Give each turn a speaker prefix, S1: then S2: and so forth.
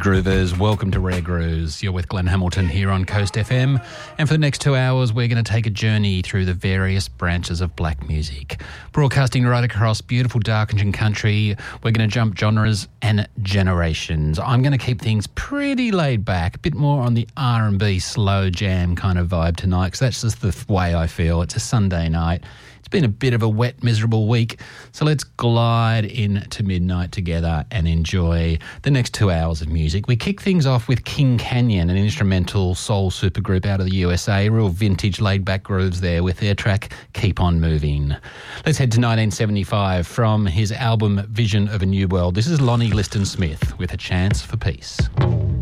S1: Groovers, welcome to Rare Grooves. You're with Glenn Hamilton here on Coast FM, and for the next 2 hours we're going to take a journey through the various branches of black music. Broadcasting right across beautiful Darkinjung country, we're going to jump genres and generations. I'm going to keep things pretty laid back, a bit more on the R&B slow jam kind of vibe tonight, because that's just the way I feel. It's a Sunday night. It's been a bit of a wet, miserable week, so let's glide into midnight together and enjoy the next 2 hours of music. We kick things off with King Canyon, an instrumental soul supergroup out of the USA, real vintage laid-back grooves there with their track Keep On Moving. Let's head to 1975 from his album Vision of a New World. This is Lonnie Liston Smith with A Chance for Peace.